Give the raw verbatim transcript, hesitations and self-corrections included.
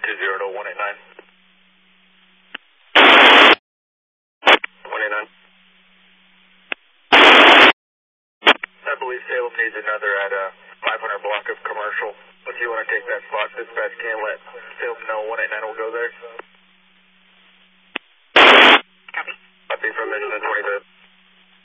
two zero to one eight nine. one eight nine. I believe Salem needs another at a five hundred block of commercial. If you want to take that spot, dispatch can let Salem know one eight nine will go there.